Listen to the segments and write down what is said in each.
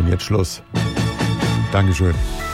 Und jetzt Schluss. Dankeschön.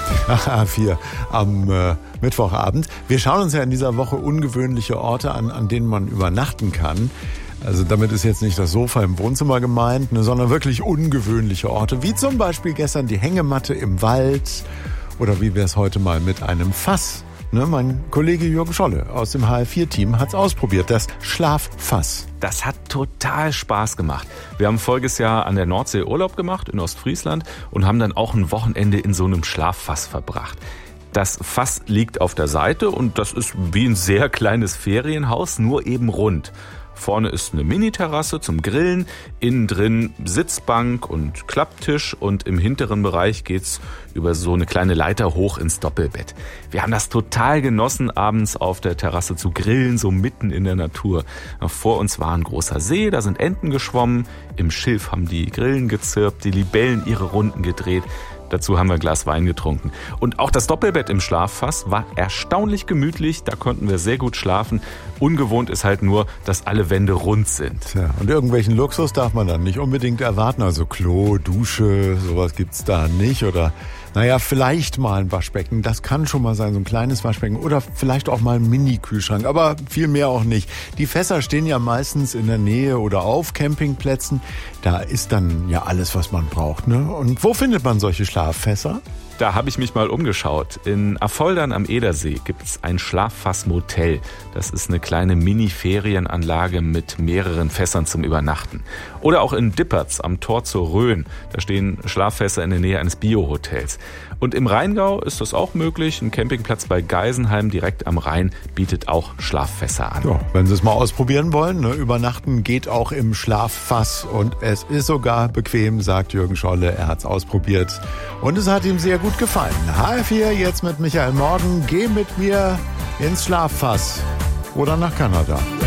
A4 am Mittwochabend. Wir schauen uns ja in dieser Woche ungewöhnliche Orte an denen man übernachten kann. Also damit ist jetzt nicht das Sofa im Wohnzimmer gemeint, sondern wirklich ungewöhnliche Orte, wie zum Beispiel gestern die Hängematte im Wald oder wie wir es heute mal mit einem Fass. Mein Kollege Jürgen Scholle aus dem HR4-Team hat's ausprobiert, das Schlaffass. Das hat total Spaß gemacht. Wir haben voriges Jahr an der Nordsee Urlaub gemacht in Ostfriesland und haben dann auch ein Wochenende in so einem Schlaffass verbracht. Das Fass liegt auf der Seite und das ist wie ein sehr kleines Ferienhaus, nur eben rund. Vorne ist eine Mini-Terrasse zum Grillen, innen drin Sitzbank und Klapptisch und im hinteren Bereich geht's über so eine kleine Leiter hoch ins Doppelbett. Wir haben das total genossen, abends auf der Terrasse zu grillen, so mitten in der Natur. Vor uns war ein großer See, da sind Enten geschwommen, im Schilf haben die Grillen gezirpt, die Libellen ihre Runden gedreht. Dazu haben wir ein Glas Wein getrunken. Und auch das Doppelbett im Schlaffass war erstaunlich gemütlich. Da konnten wir sehr gut schlafen. Ungewohnt ist halt nur, dass alle Wände rund sind. Tja, und irgendwelchen Luxus darf man dann nicht unbedingt erwarten. Also Klo, Dusche, sowas gibt's da nicht. Oder vielleicht mal ein Waschbecken. Das kann schon mal sein, so ein kleines Waschbecken. Oder vielleicht auch mal ein Mini-Kühlschrank. Aber viel mehr auch nicht. Die Fässer stehen ja meistens in der Nähe oder auf Campingplätzen. Da ist dann ja alles, was man braucht. Und wo findet man solche Schlaffässer? Da habe ich mich mal umgeschaut. In Affoldern am Edersee gibt's ein Schlaffass-Motel. Das ist eine kleine Mini-Ferienanlage mit mehreren Fässern zum Übernachten. Oder auch in Dippertz am Tor zur Rhön. Da stehen Schlaffässer in der Nähe eines Bio-Hotels. Und im Rheingau ist das auch möglich. Ein Campingplatz bei Geisenheim direkt am Rhein bietet auch Schlaffässer an. Ja, wenn Sie es mal ausprobieren wollen, übernachten geht auch im Schlaffass. Und es ist sogar bequem, sagt Jürgen Scholle. Er hat's ausprobiert und es hat ihm sehr gut gefallen. HR4 jetzt mit Michael Morgen. Geh mit mir ins Schlaffass oder nach Kanada.